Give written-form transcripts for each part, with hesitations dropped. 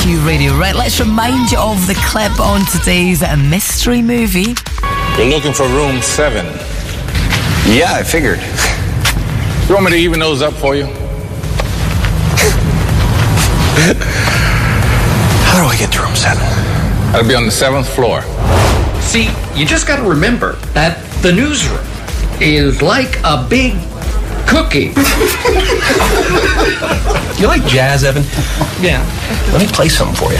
Q Radio. Right, let's remind you of the clip on today's mystery movie. You're looking for room 7. Yeah, I figured. You want me to even those up for you? How do I get to room 7? That'll be on the 7th floor. See, you just got to remember that the newsroom is like a big cookie. You like jazz, Evan? Yeah. Let me play something for you.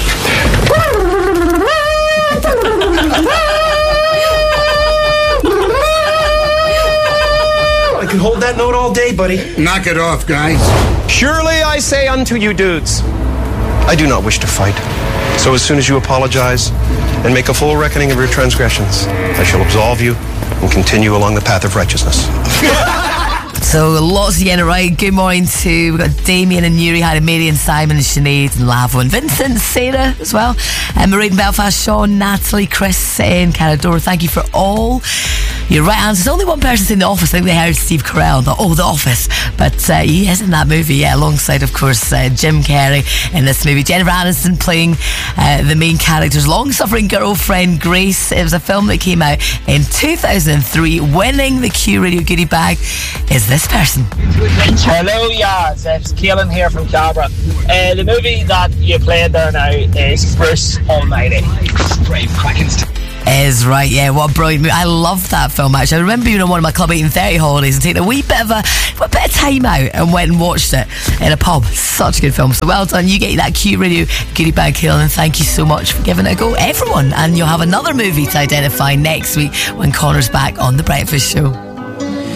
I can hold that note all day, buddy. Knock it off, guys. Surely I say unto you, dudes, I do not wish to fight. So as soon as you apologize and make a full reckoning of your transgressions, I shall absolve you and continue along the path of righteousness. So lots of getting it right. Good morning to, we've got Damien and Yuri, Harry, Mary and Simon and Sinead and Lavo and Vincent, Sarah as well, and Marie in Belfast, Sean, Natalie, Chris and Carador. Thank you for all your right answers. There's only one person in The Office. I think they heard Steve Carell, The Office, but he is in that movie, yeah, alongside of course Jim Carrey in this movie. Jennifer Aniston playing the main character's long-suffering girlfriend Grace. It was a film that came out in 2003. Winning the Q Radio goodie bag is this person. Hello, yeah, it's Keelan here from Cabra. The movie that you played there now is Bruce Almighty. Brave Kraken's Is right, yeah, what a brilliant movie. I love that film actually. I remember being on one of my Club 1830 holidays and taking a wee bit of time out and went and watched it in a pub. Such a good film. So well done, you get that Q Radio goodie bag, Keelan, and thank you so much for giving it a go, everyone. And you'll have another movie to identify next week when Connor's back on The Breakfast Show.